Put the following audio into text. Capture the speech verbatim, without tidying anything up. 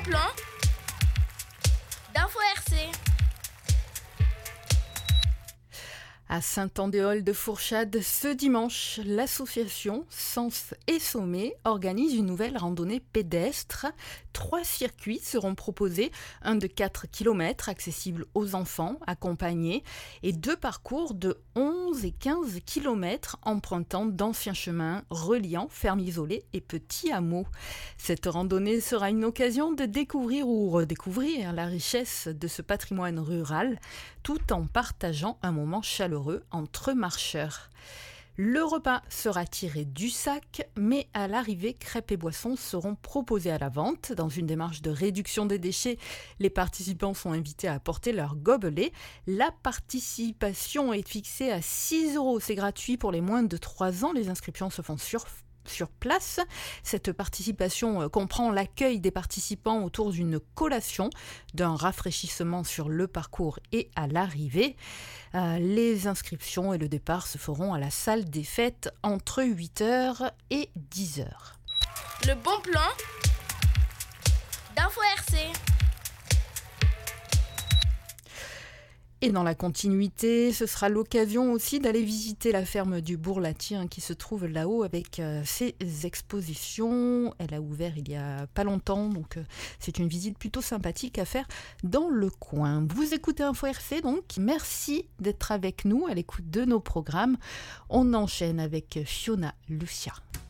plan d'Info R C. À Saint-Andéol-de-Fourchade, ce dimanche, l'association Sens et Sommet organise une nouvelle randonnée pédestre. Trois circuits seront proposés, un de quatre kilomètres accessible aux enfants accompagnés et deux parcours de onze et quinze kilomètres empruntant d'anciens chemins reliant fermes isolées et petits hameaux. Cette randonnée sera une occasion de découvrir ou redécouvrir la richesse de ce patrimoine rural tout en partageant un moment chaleureux entre marcheurs. Le repas sera tiré du sac, mais à l'arrivée, crêpes et boissons seront proposés à la vente. Dans une démarche de réduction des déchets, les participants sont invités à apporter leur gobelet. La participation est fixée à six euros. C'est gratuit pour les moins de trois ans. Les inscriptions se font sur sur place. Cette participation comprend l'accueil des participants autour d'une collation, d'un rafraîchissement sur le parcours et à l'arrivée. Euh, les inscriptions et le départ se feront à la salle des fêtes entre huit heures et dix heures. Le bon plan d'Info R C. Et dans la continuité, ce sera l'occasion aussi d'aller visiter la ferme du Bourlatier hein, qui se trouve là-haut avec euh, ses expositions. Elle a ouvert il y a pas longtemps, donc euh, c'est une visite plutôt sympathique à faire dans le coin. Vous écoutez Info R C, donc merci d'être avec nous à l'écoute de nos programmes. On enchaîne avec Fiona Lucia.